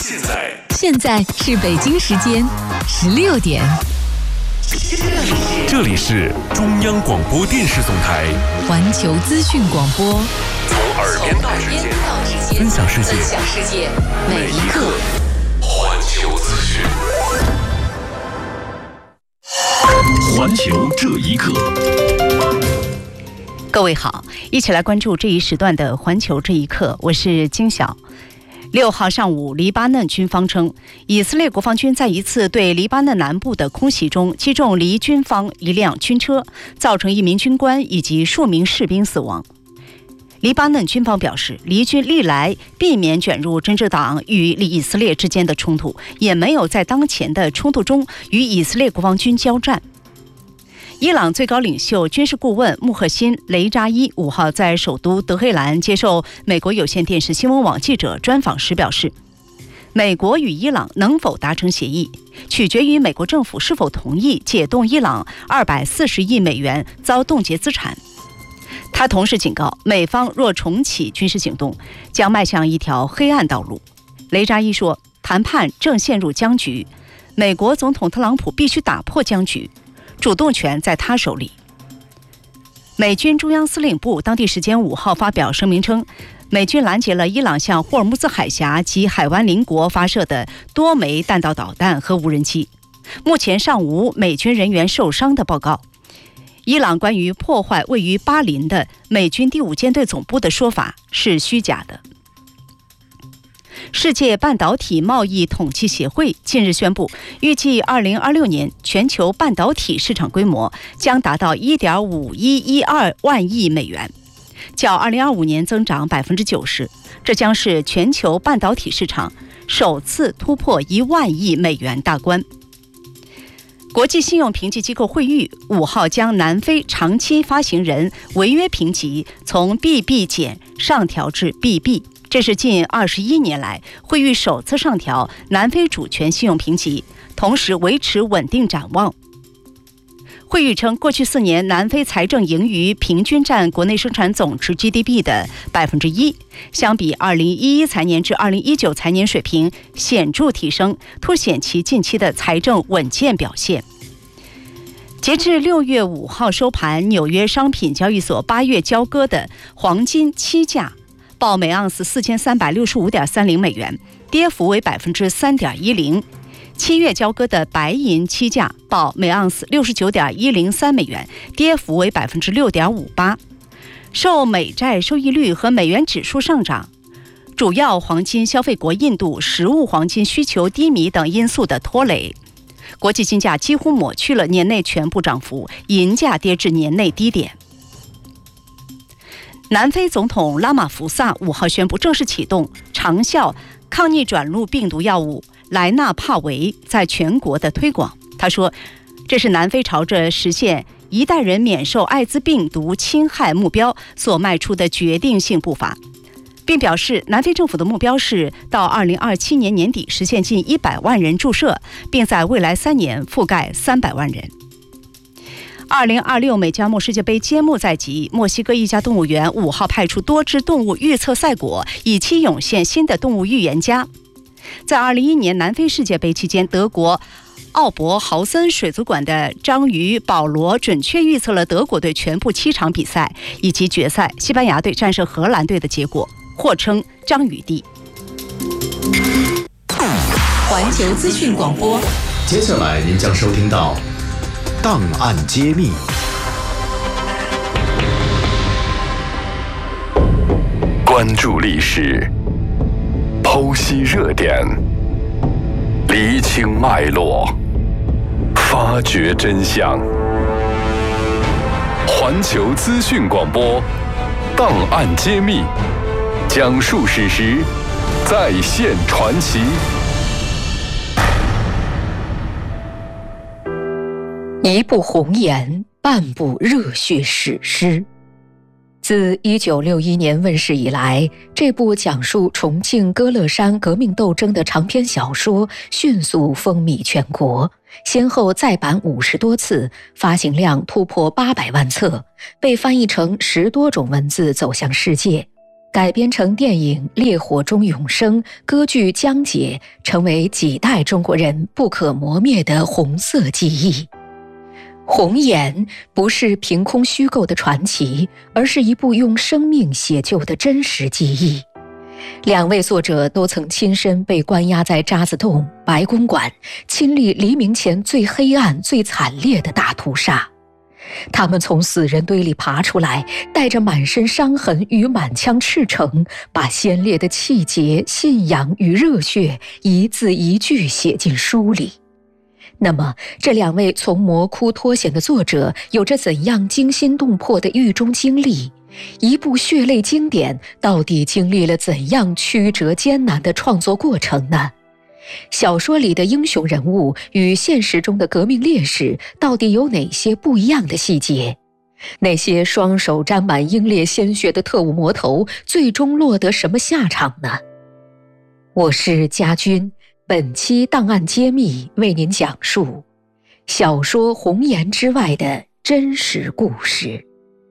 现在是北京时间16点。 这里是中央广播电视总台环球资讯广播， 从耳边到指尖，分享世界，每一刻环球资讯。环球这一刻。 各位好，一起来关注这一时段的环球这一刻，我是金晓。6号上午，黎巴嫩军方称，以色列国防军在一次对黎巴嫩南部的空袭中击中黎军方一辆军车，造成1名军官以及数名士兵死亡。黎巴嫩军方表示，黎军历来避免卷入真主党与以色列之间的冲突，也没有在当前的冲突中与以色列国防军交战。伊朗最高领袖、军事顾问穆赫辛·雷扎伊5号在首都德黑兰接受美国有线电视新闻网记者专访时表示，美国与伊朗能否达成协议，取决于美国政府是否同意解冻伊朗240亿美元遭冻结资产。他同时警告，美方若重启军事行动，将迈向一条黑暗道路。雷扎伊说，谈判正陷入僵局，美国总统特朗普必须打破僵局，主动权在他手里。美军中央司令部当地时间5号发表声明称，美军拦截了伊朗向霍尔木兹海峡及海湾邻国发射的多枚弹道导弹和无人机，目前尚无美军人员受伤的报告。伊朗关于破坏位于巴林的美军第5舰队总部的说法是虚假的。世界半导体贸易统计协会近日宣布，预计2026年全球半导体市场规模将达到1.5112万亿美元，较2025年增长90%，这将是全球半导体市场首次突破1万亿美元大关。国际信用评级机构惠誉5号将南非长期发行人违约评级从 BB 减上调至 BB，这是近21年来惠誉首次上调南非主权信用评级，同时维持稳定展望。惠誉称，过去4年南非财政盈余平均占国内生产总值 GDP 的1%，相比2011财年至2019财年水平显著提升，凸显其近期的财政稳健表现。截至6月5号收盘，纽约商品交易所8月交割的黄金期价报每盎司4365.30美元，跌幅为3.10%。7月交割的白银期价报每盎司69.103美元，跌幅为6.58%。受美债收益率和美元指数上涨、主要黄金消费国印度实物黄金需求低迷等因素的拖累，国际金价几乎抹去了年内全部涨幅，银价跌至年内低点。南非总统拉马福萨5号宣布正式启动长效抗逆转录病毒药物莱纳帕韦在全国的推广。他说，这是南非朝着实现一代人免受艾滋病毒侵害目标所迈出的决定性步伐，并表示南非政府的目标是到2027年年底实现近100万人注射，并在未来3年覆盖300万人。2026美加墨世界杯揭幕在即，墨西哥一家动物园5号派出多只动物预测赛果，以期涌现新的动物预言家。在2011年南非世界杯期间，德国奥伯豪森水族馆的章鱼保罗准确预测了德国队全部7场比赛以及决赛西班牙队战胜荷兰队的结果，或称章鱼帝。 环球资讯广播， 接下来您将收听到档案揭秘。 关注历史，剖析热点，厘清脉络，发掘真相。环球资讯广播，档案揭秘，讲述史实，再现传奇。 一部红颜，半部热血史诗。自1961年问世以来，这部讲述重庆歌乐山革命斗争的长篇小说迅速风靡全国，先后再版50多次，发行量突破800万册，被翻译成10多种文字走向世界。 改编成电影《烈火中永生》，歌剧《江姐》，成为几代中国人不可磨灭的红色记忆。红颜不是凭空虚构的传奇，而是一部用生命写就的真实记忆。两位作者都曾亲身被关押在渣滓洞、白公馆，亲历黎明前最黑暗、最惨烈的大屠杀。他们从死人堆里爬出来，带着满身伤痕与满腔赤诚，把先烈的气节、信仰与热血一字一句写进书里。那么，这两位从魔窟脱险的作者有着怎样惊心动魄的狱中经历？一部血泪经典到底经历了怎样曲折艰难的创作过程呢？小说里的英雄人物与现实中的革命烈士到底有哪些不一样的细节？那些双手沾满英烈鲜血的特务魔头最终落得什么下场呢？我是家军，本期档案揭秘为您讲述小说《红颜》之外的真实故事。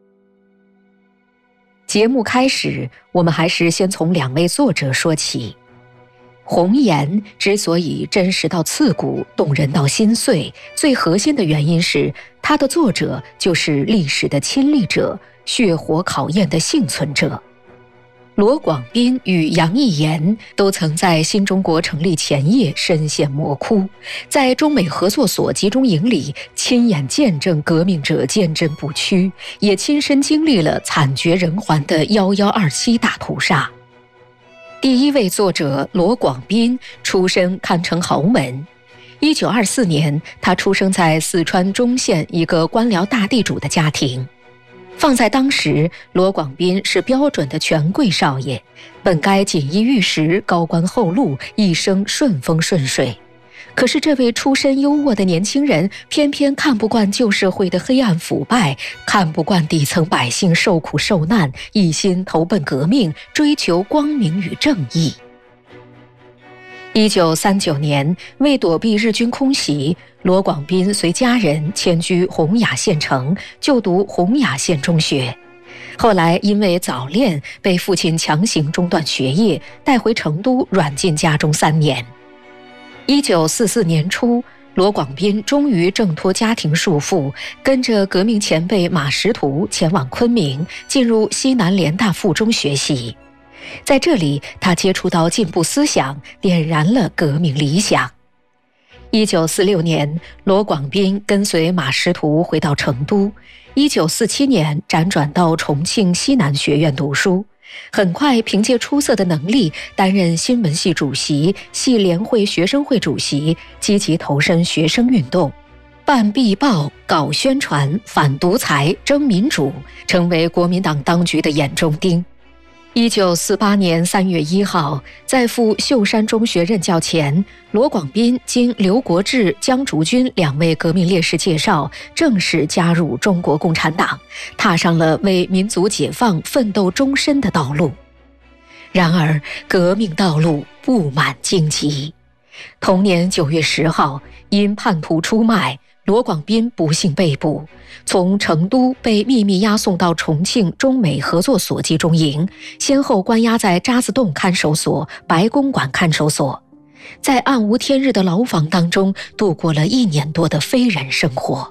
节目开始，我们还是先从两位作者说起。红颜之所以真实到刺骨、动人到心碎，最核心的原因是它的作者就是历史的亲历者，血火考验的幸存者。罗广斌与杨义言都曾在新中国成立前夜身陷魔窟，在中美合作所集中营里亲眼见证革命者坚贞不屈，也亲身经历了惨绝人寰的1127大屠杀。第一位作者罗广斌出身堪称豪门。1924年，他出生在四川中县一个官僚大地主的家庭。放在当时，罗广斌是标准的权贵少爷，本该锦衣玉食、高官厚禄，一生顺风顺水。可是这位出身优渥的年轻人偏偏看不惯旧社会的黑暗腐败，看不惯底层百姓受苦受难，一心投奔革命，追求光明与正义。1939年，为躲避日军空袭，罗广斌随家人迁居洪雅县城，就读洪雅县中学。后来因为早恋，被父亲强行中断学业，带回成都软禁家中3年。1944年初，罗广斌终于挣脱家庭束缚，跟着革命前辈马识途前往昆明，进入西南联大附中学习。在这里，他接触到进步思想，点燃了革命理想。1946年，罗广斌跟随马识途回到成都。1947年，辗转到重庆西南学院读书。很快凭借出色的能力担任新闻系主席、系联会学生会主席，积极投身学生运动，办壁报、搞宣传，反独裁、争民主，成为国民党当局的眼中钉。1948年3月1号，在赴秀山中学任教前，罗广斌经刘国志、江竹君2位革命烈士介绍，正式加入中国共产党，踏上了为民族解放奋斗终身的道路。然而，革命道路布满荆棘。同年9月10号，因叛徒出卖，罗广斌不幸被捕，从成都被秘密押送到重庆中美合作所集中营，先后关押在渣滓洞看守所、白公馆看守所，在暗无天日的牢房当中度过了1年多的非人生活。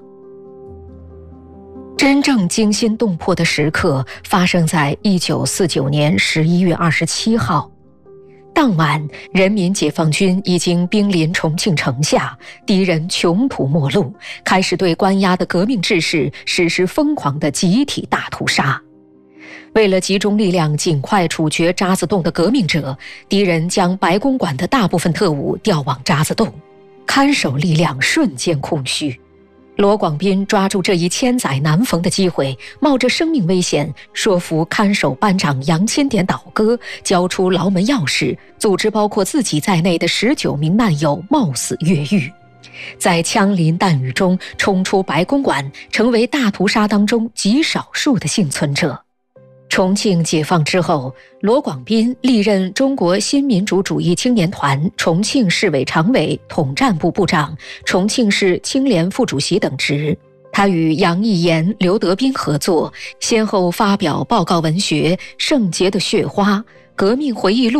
真正惊心动魄的时刻发生在1949年11月27号。当晚，人民解放军已经兵临重庆城下，敌人穷途末路，开始对关押的革命志士实施疯狂的集体大屠杀。为了集中力量尽快处决渣滓洞的革命者，敌人将白公馆的大部分特务调往渣滓洞，看守力量瞬间空虚。罗广斌抓住这一千载难逢的机会，冒着生命危险，说服看守班长杨钦点倒戈，交出牢门钥匙，组织包括自己在内的19名难友冒死越狱，在枪林弹雨中冲出白公馆，成为大屠杀当中极少数的幸存者。重庆解放之后，罗广斌历任中国新民主主义青年团重庆市委常委、统战部部长、重庆市青联副主席等职。 他与杨义言、刘德斌合作，先后发表报告文学《圣洁的血花》、革命回忆录